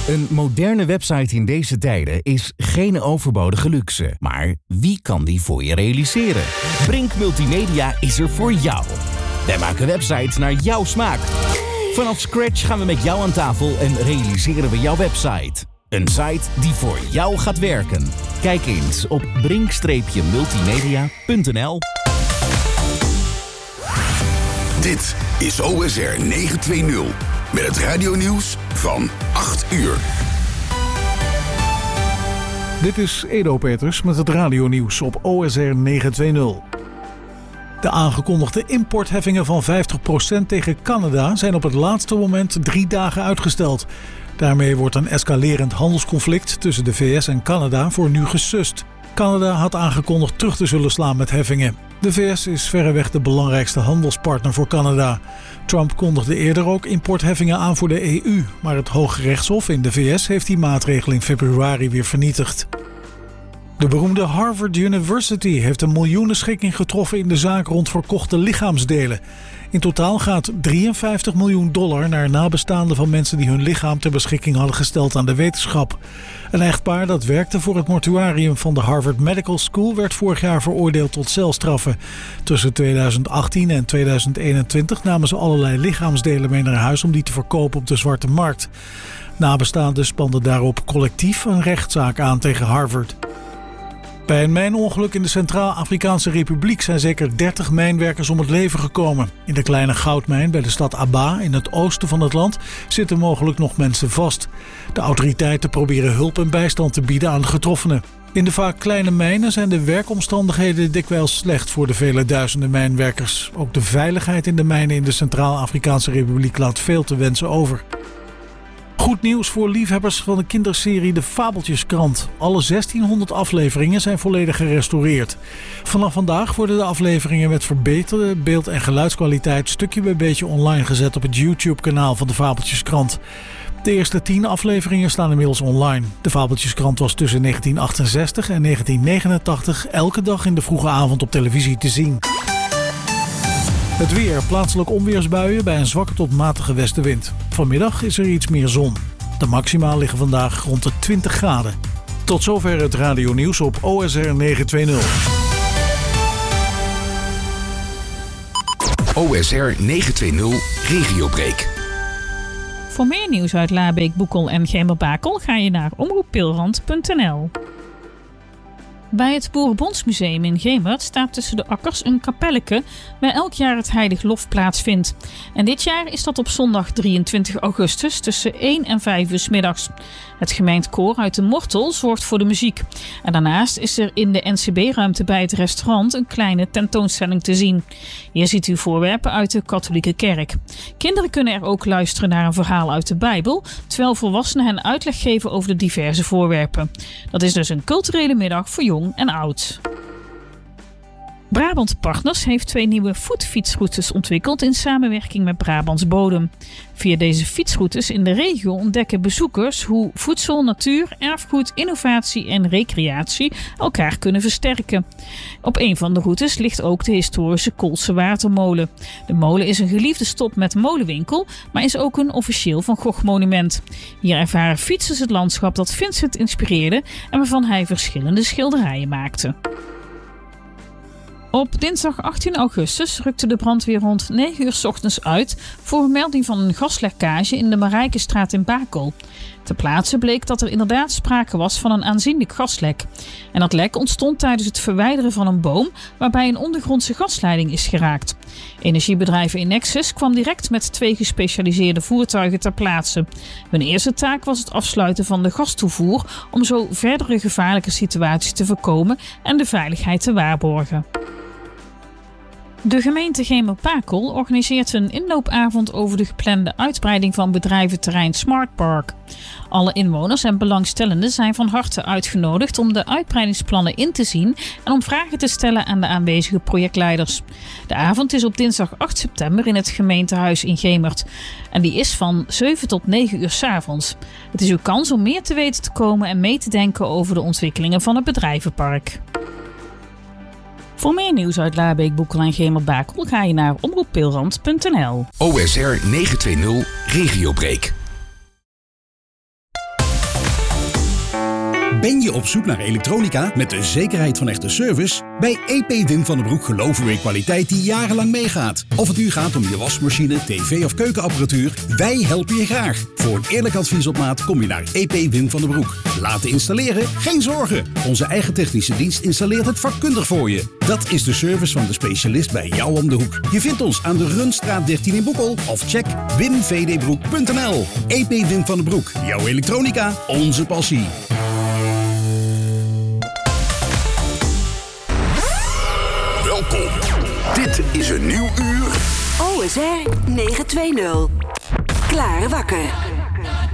Een moderne website in deze tijden is geen overbodige luxe. Maar wie kan die voor je realiseren? Brink Multimedia is er voor jou. Wij maken websites naar jouw smaak. Vanaf scratch gaan we met jou aan tafel en realiseren we jouw website. Een site die voor jou gaat werken. Kijk eens op brink-multimedia.nl. Dit is OSR 920 met het radionieuws van 8 uur. Dit is Edo Peters met het radionieuws op OSR 920. De aangekondigde importheffingen van 50% tegen Canada zijn op het laatste moment 3 dagen uitgesteld. Daarmee wordt een escalerend handelsconflict tussen de VS en Canada voor nu gesust. Canada had aangekondigd terug te zullen slaan met heffingen. De VS is verreweg de belangrijkste handelspartner voor Canada. Trump kondigde eerder ook importheffingen aan voor de EU, maar het Hooggerechtshof in de VS heeft die maatregel in februari weer vernietigd. De beroemde Harvard University heeft een miljoenenschikking getroffen in de zaak rond verkochte lichaamsdelen. In totaal gaat $53 miljoen naar nabestaanden van mensen die hun lichaam ter beschikking hadden gesteld aan de wetenschap. Een echtpaar dat werkte voor het mortuarium van de Harvard Medical School werd vorig jaar veroordeeld tot celstraffen. Tussen 2018 en 2021 namen ze allerlei lichaamsdelen mee naar huis om die te verkopen op de zwarte markt. Nabestaanden spanden daarop collectief een rechtszaak aan tegen Harvard. Bij een mijnongeluk in de Centraal-Afrikaanse Republiek zijn zeker 30 mijnwerkers om het leven gekomen. In de kleine goudmijn bij de stad Aba in het oosten van het land zitten mogelijk nog mensen vast. De autoriteiten proberen hulp en bijstand te bieden aan de getroffenen. In de vaak kleine mijnen zijn de werkomstandigheden dikwijls slecht voor de vele duizenden mijnwerkers. Ook de veiligheid in de mijnen in de Centraal-Afrikaanse Republiek laat veel te wensen over. Goed nieuws voor liefhebbers van de kinderserie De Fabeltjeskrant. Alle 1600 afleveringen zijn volledig gerestaureerd. Vanaf vandaag worden de afleveringen met verbeterde beeld- en geluidskwaliteit stukje bij beetje online gezet op het YouTube-kanaal van De Fabeltjeskrant. De eerste 10 afleveringen staan inmiddels online. De Fabeltjeskrant was tussen 1968 en 1989 elke dag in de vroege avond op televisie te zien. Het weer, plaatselijk onweersbuien bij een zwakke tot matige westenwind. Vanmiddag is er iets meer zon. De maxima liggen vandaag rond de 20 graden. Tot zover het radionieuws op OSR 920. OSR 920 Regiobreak. Voor meer nieuws uit Laabeek, Boekel en Gemmer-Bakel ga je naar omroeppilrand.nl. Bij het Boerenbondsmuseum in Gemert staat tussen de akkers een kapelleke waar elk jaar het Heilig Lof plaatsvindt. En dit jaar is dat op zondag 23 augustus tussen 1 en 5 uur 's middags. Het gemeentekoor uit de Mortel zorgt voor de muziek. En daarnaast is er in de NCB-ruimte bij het restaurant een kleine tentoonstelling te zien. Hier ziet u voorwerpen uit de katholieke kerk. Kinderen kunnen er ook luisteren naar een verhaal uit de Bijbel, terwijl volwassenen hen uitleg geven over de diverse voorwerpen. Dat is dus een culturele middag voor jong en oud. Brabant Partners heeft 2 nieuwe voetfietsroutes ontwikkeld in samenwerking met Brabants Bodem. Via deze fietsroutes in de regio ontdekken bezoekers hoe voedsel, natuur, erfgoed, innovatie en recreatie elkaar kunnen versterken. Op een van de routes ligt ook de historische Koolse Watermolen. De molen is een geliefde stop met molenwinkel, maar is ook een officieel Van Gogh monument. Hier ervaren fietsers het landschap dat Vincent inspireerde en waarvan hij verschillende schilderijen maakte. Op dinsdag 18 augustus rukte de brandweer rond 9 uur 's ochtends uit voor een melding van een gaslekkage in de Marijkenstraat in Bakel. Ter plaatse bleek dat er inderdaad sprake was van een aanzienlijk gaslek. En dat lek ontstond tijdens het verwijderen van een boom waarbij een ondergrondse gasleiding is geraakt. Energiebedrijf Enexis kwam direct met 2 gespecialiseerde voertuigen ter plaatse. Hun eerste taak was het afsluiten van de gastoevoer om zo verdere gevaarlijke situaties te voorkomen en de veiligheid te waarborgen. De gemeente Gemmer-Bakel organiseert een inloopavond over de geplande uitbreiding van bedrijventerrein Smart Park. Alle inwoners en belangstellenden zijn van harte uitgenodigd om de uitbreidingsplannen in te zien en om vragen te stellen aan de aanwezige projectleiders. De avond is op dinsdag 8 september in het gemeentehuis in Gemert. En die is van 7 tot 9 uur 's avonds. Het is uw kans om meer te weten te komen en mee te denken over de ontwikkelingen van het bedrijvenpark. Voor meer nieuws uit Laabeek, Boekel en Gemmer-Bakel ga je naar omroeppilrand.nl. OSR 920 Regiobreak. Ben je op zoek naar elektronica met de zekerheid van echte service? Bij EP Wim van den Broek geloven we in kwaliteit die jarenlang meegaat. Of het nu gaat om je wasmachine, tv of keukenapparatuur, wij helpen je graag. Voor een eerlijk advies op maat kom je naar EP Wim van den Broek. Laten installeren? Geen zorgen. Onze eigen technische dienst installeert het vakkundig voor je. Dat is de service van de specialist bij jou om de hoek. Je vindt ons aan de Runstraat 13 in Boekel of check wimvdbroek.nl. EP Wim van den Broek. Jouw elektronica, onze passie. Welkom. Dit is een nieuw uur. OSR 920. Klaar wakker.